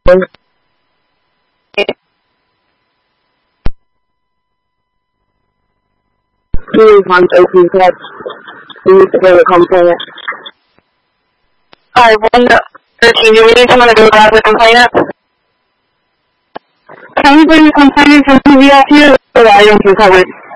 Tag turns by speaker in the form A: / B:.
A: Please, on open text. We need to go to complaint.
B: Alright, 113, do we need someone to go grab the complainant? Can you bring the complainant from PBS here so the items recovered?